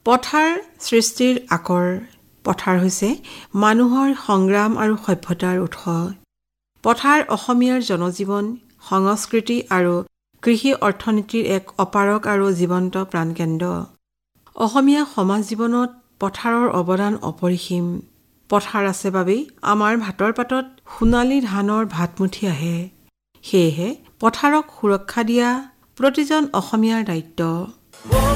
পথাৰ সৃষ্টিৰ আকৰ। পথাৰ হৈছে মানুহৰ সংগ্ৰাম আৰু সভ্যতাৰ উৎস। পথাৰ অসমীয়াৰ জনজীৱন, সংস্কৃতি আৰু কৃষি অৰ্থনীতিৰ এক অপাৰক আৰু জীৱন্ত প্ৰাণকেন্দ্ৰ। অসমীয়া সমাজ জীৱনত পথাৰৰ অৱদান অপৰিসীম। পথাৰ আছে বাবেই আমাৰ ভাতৰ পাতত সোণালী ধানৰ ভাতমুঠি আহে। সেয়েহে পথাৰক সুৰক্ষা দিয়া প্ৰতিজন অসমীয়াৰ দায়িত্ব।